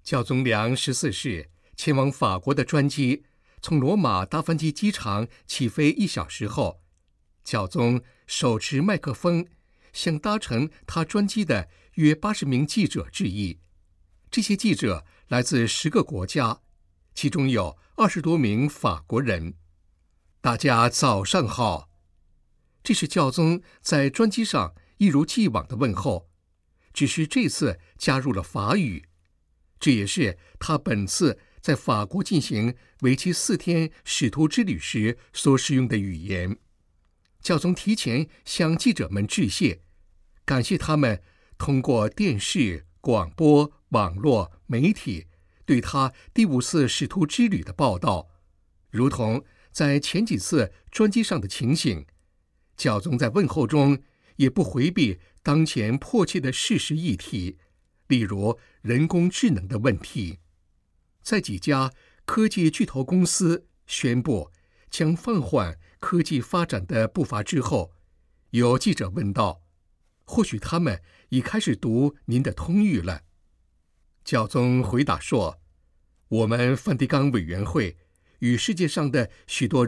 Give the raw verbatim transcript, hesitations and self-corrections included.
教宗良十四世前往法国的专机从罗马达芬基机场起飞一小时后，教宗手持麦克风向搭乘他专机的约八十名记者致意。这些记者来自十个国家，其中有二十多名法国人。大家早上好。这是教宗在专机上一如既往的问候，只是这次加入了法语。这也是他本次在法国进行为期四天使徒之旅时所使用的语言。教宗提前向记者们致谢，感谢他们通过电视、广播、网络、媒体对他第五次使徒之旅的报道，如同在前几次专机上的情形。教宗在问候中也不回避当前迫切的事实议题，例如人工智能的问题。在几家科技巨头公司宣布将放缓科技发展的步伐之后，有记者问道：或许他们已开始读您的通谕了？教宗回答说：我们梵蒂冈委员会与世界上的许多